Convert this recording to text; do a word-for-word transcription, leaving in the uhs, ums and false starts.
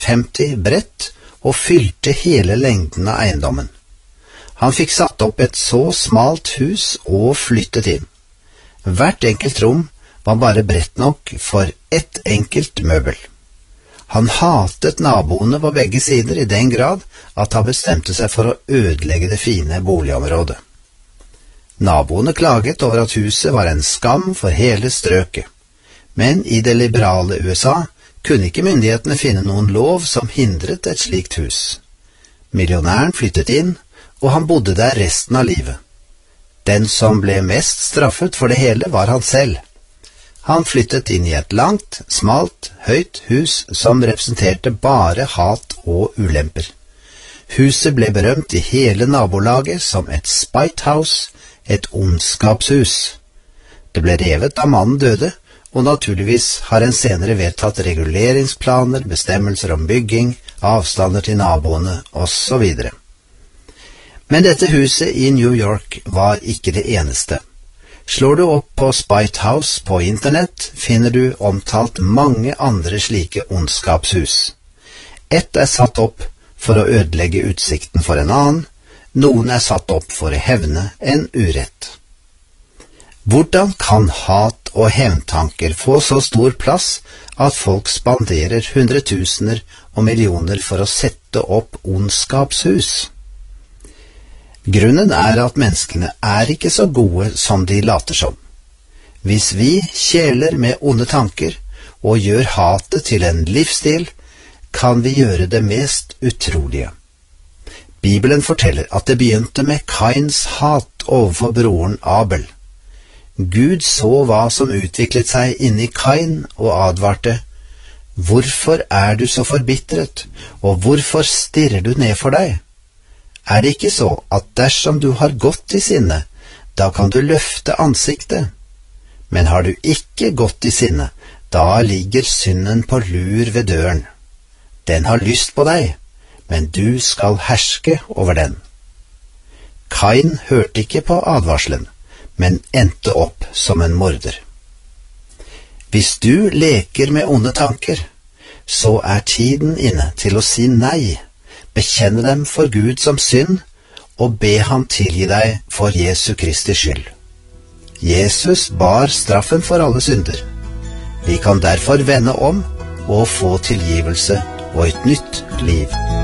femti brett og fylte hele lengden av eiendommen. Han fikk satt opp et så smalt hus og flyttet inn. Hvert enkelt rom var bare bredt nok for ett enkelt møbel. Han hatet naboene på begge sider i den grad at han bestemte seg for å ødelegge det fine boligområdet. Naboene klaget over at huset var en skam for hele strøket, men i det liberale U S A kunne ikke myndighetene finne noen lov som hindret et slikt hus. Millionæren flyttet inn, og han bodde der resten av livet. Den som ble mest straffet for det hele var han selv. Han flyttet inn i et langt, smalt, høyt hus som representerte bare hat og ulemper. Huset ble berømt i hele nabolaget som et spite house, et ondskapshus. Det ble revet da mannen døde, og naturligvis har en senere vedtatt reguleringsplaner, bestemmelser om bygging, avstander til naboene, og så videre. Men dette huset i New York var ikke det eneste. Slår du opp på Spite House på internett, finner du omtalt mange andre slike ondskapshus. Ett er satt opp for å ødelegge utsikten for en annen, noen er satt opp for å hevne en urett. Hvordan kan hat og hevntanker få så stor plass at folk spanderer hundretusener og millioner for å sette opp ondskapshus? Grunnen er at menneskene er ikke så gode som de later som. Hvis vi kjeler med onde tanker og gjør hatet til en livsstil, kan vi gjøre det mest utrolige. Bibelen forteller at det begynte med Kains hat overfor broren Abel. Gud så hva som utviklet seg inni Kain og advarte: «Hvorfor er du så forbitret, og hvorfor stirrer du ned for deg? Er det ikke så at dersom du har gått i sinne, da kan du løfte ansiktet? Men har du ikke gått i sinne, da ligger synden på lur ved døren. Den har lyst på deg, men du skal herske over den.» Kain hørte ikke på advarselen, men endte opp som en morder. Hvis du leker med onde tanker, så er tiden inne til å si nei, bekjenne dem for Gud som synd, og be ham tilgi deg for Jesu Kristi skyld. Jesus bar straffen for alle synder. Vi kan derfor vende om og få tilgivelse og et nytt liv.